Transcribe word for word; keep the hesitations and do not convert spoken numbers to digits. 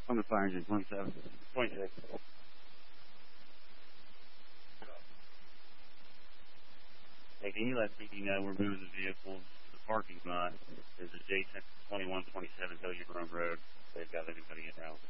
On the fire engine, twenty-seven. twenty-six. Hey, can you let P D know we're moving the vehicles to the parking lot? There's adjacent twenty-one twenty-seven Hilliard Run Road. They've got anybody in now.